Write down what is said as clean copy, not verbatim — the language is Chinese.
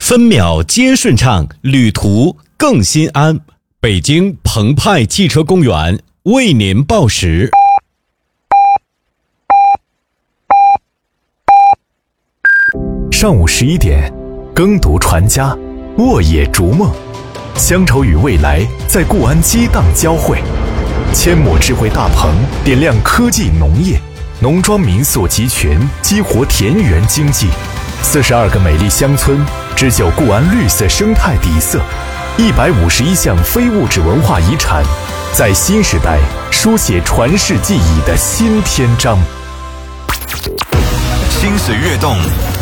分秒皆顺畅，旅途更心安。北京澎湃汽车公园为您报时。 上午11点，耕读传家，沃野逐梦，乡愁与未来在固安激荡交汇。阡陌智慧大棚点亮科技农业，农庄民宿集群激活田园经济。42个美丽乡村，织就固安绿色生态底色。151项非物质文化遗产，在新时代书写传世记忆的新篇章。 心水跃动，